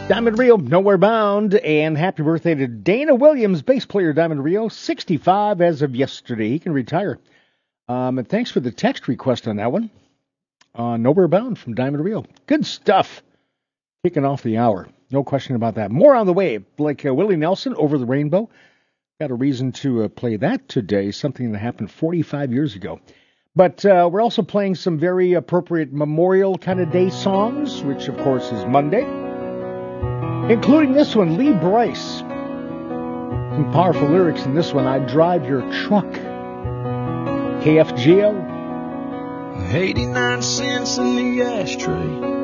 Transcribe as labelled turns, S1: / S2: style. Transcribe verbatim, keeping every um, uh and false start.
S1: Diamond Rio, Nowhere Bound, and happy birthday to Dana Williams, bass player Diamond Rio, sixty-five as of yesterday. He can retire. Um, and thanks for the text request on that one. Uh, Nowhere Bound from Diamond Rio. Good stuff. Kicking off the hour. No question about that. More on the way. Like uh, Willie Nelson, Over the Rainbow. Got a reason to uh, play that today, something that happened forty-five years ago. But uh, we're also playing some very appropriate Memorial kind of day songs, which of course is Monday. Including this one, Lee Brice. Some powerful lyrics in this one. I drive your truck. K F G O.
S2: eighty-nine cents in the ashtray.